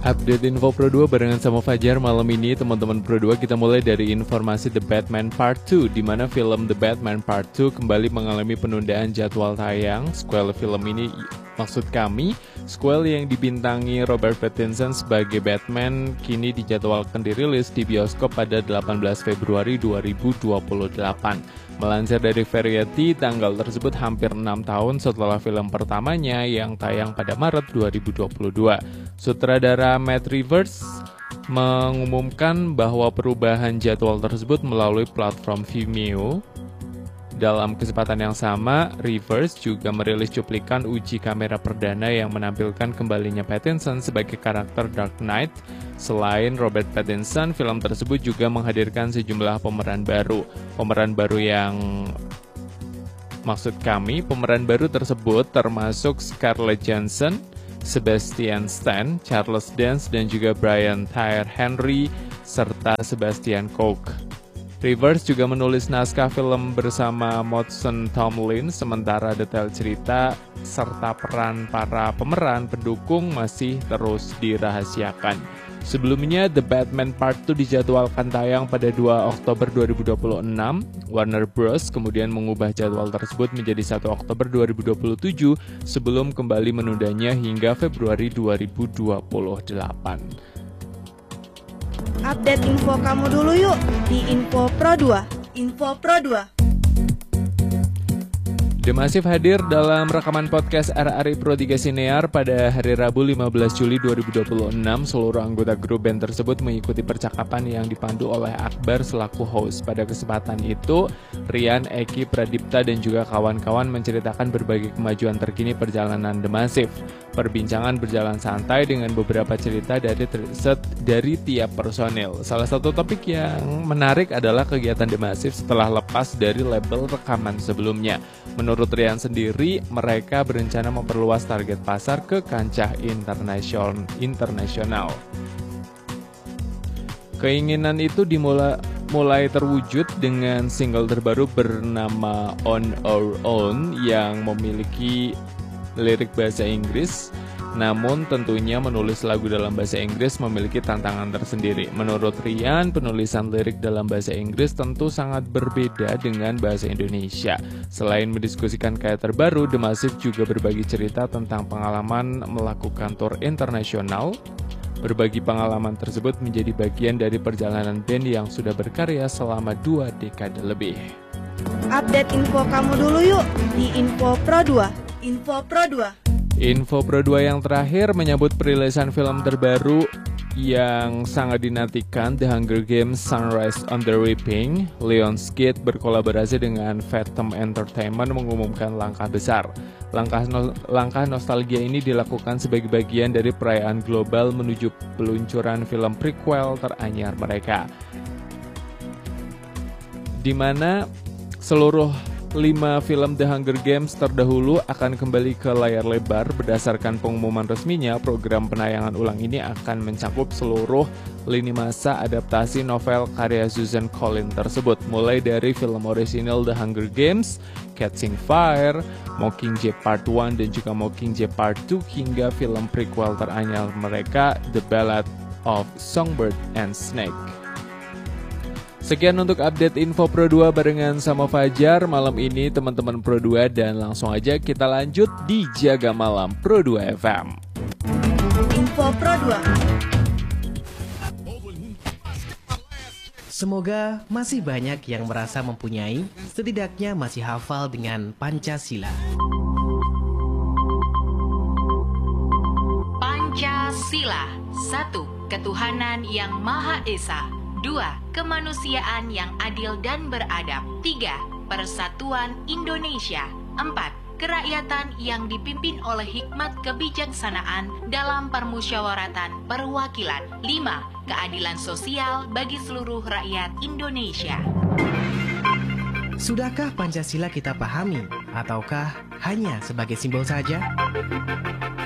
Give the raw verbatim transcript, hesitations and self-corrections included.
Update info Pro dua barengan sama Fajar malam ini teman-teman Pro dua. Kita mulai dari informasi The Batman Part dua, di mana film The Batman Part dua kembali mengalami penundaan jadwal tayang. Sequel film ini, maksud kami, sequel yang dibintangi Robert Pattinson sebagai Batman kini dijadwalkan dirilis di bioskop pada delapan belas Februari dua ribu dua puluh delapan. Melansir dari Variety, tanggal tersebut hampir enam tahun setelah film pertamanya yang tayang pada Maret dua ribu dua puluh dua. Sutradara Matt Reeves mengumumkan bahwa perubahan jadwal tersebut melalui platform Vimeo. Dalam kesempatan yang sama, Reeves juga merilis cuplikan uji kamera perdana yang menampilkan kembalinya Pattinson sebagai karakter Dark Knight. Selain Robert Pattinson, film tersebut juga menghadirkan sejumlah pemeran baru. Pemeran baru yang maksud kami, pemeran baru tersebut termasuk Scarlett Johansson, Sebastian Stan, Charles Dance, dan juga Brian Tyree Henry, serta Sebastian Koch. Reeves juga menulis naskah film bersama Motion Tomlin, sementara detail cerita serta peran para pemeran pendukung masih terus dirahasiakan. Sebelumnya, The Batman Part dua dijadwalkan tayang pada dua Oktober dua ribu dua puluh enam. Warner Bros. Kemudian mengubah jadwal tersebut menjadi satu Oktober dua ribu dua puluh tujuh sebelum kembali menundanya hingga Februari dua ribu dua puluh delapan. Update info kamu dulu yuk di Info Pro dua. Info Pro dua. The Massive hadir dalam rekaman podcast R R I Pro tiga Sinear pada hari Rabu lima belas Juli dua ribu dua puluh enam. Seluruh anggota grup band tersebut mengikuti percakapan yang dipandu oleh Akbar selaku host. Pada kesempatan itu, Rian, Eki, Pradipta, dan juga kawan-kawan menceritakan berbagai kemajuan terkini perjalanan The Massive. Perbincangan berjalan santai dengan beberapa cerita dari set dari tiap personil. Salah satu topik yang menarik adalah kegiatan The Massive setelah lepas dari label rekaman sebelumnya. Menurut Rian sendiri, mereka berencana memperluas target pasar ke kancah internasional. internasional. Keinginan itu dimulai mulai terwujud dengan single terbaru bernama On Our Own yang memiliki lirik bahasa Inggris. Namun tentunya menulis lagu dalam bahasa Inggris memiliki tantangan tersendiri. Menurut Rian, penulisan lirik dalam bahasa Inggris tentu sangat berbeda dengan bahasa Indonesia. Selain mendiskusikan karya terbaru, The Massive juga berbagi cerita tentang pengalaman melakukan tour internasional. Berbagi pengalaman tersebut menjadi bagian dari perjalanan band yang sudah berkarya selama dua dekade lebih. Update info kamu dulu yuk di Info Pro dua. Info Pro dua. Info Pro dua yang terakhir menyambut perilisan film terbaru yang sangat dinantikan, The Hunger Games Sunrise on the Reaping. Lionsgate berkolaborasi dengan Fathom Entertainment mengumumkan langkah besar. Langkah, no, langkah nostalgia ini dilakukan sebagai bagian dari perayaan global menuju peluncuran film prequel teranyar mereka, di mana seluruh lima film The Hunger Games terdahulu akan kembali ke layar lebar. Berdasarkan pengumuman resminya, program penayangan ulang ini akan mencakup seluruh lini masa adaptasi novel karya Susan Collins tersebut, mulai dari film orisinal The Hunger Games, Catching Fire, Mockingjay Part satu, dan juga Mockingjay Part dua, hingga film prequel teranyar mereka, The Ballad of Songbird and Snake. Sekian untuk update Info Pro dua barengan sama Fajar malam ini teman-teman Pro dua, dan langsung aja kita lanjut di Jaga Malam Pro dua F M. Info Pro dua. Semoga masih banyak yang merasa mempunyai, setidaknya masih hafal dengan Pancasila. Pancasila. Satu, ketuhanan yang Maha Esa. Dua, kemanusiaan yang adil dan beradab. Tiga, persatuan Indonesia. Empat, kerakyatan yang dipimpin oleh hikmat kebijaksanaan dalam permusyawaratan perwakilan. Lima, keadilan sosial bagi seluruh rakyat Indonesia. Sudahkah Pancasila kita pahami, ataukah hanya sebagai simbol saja?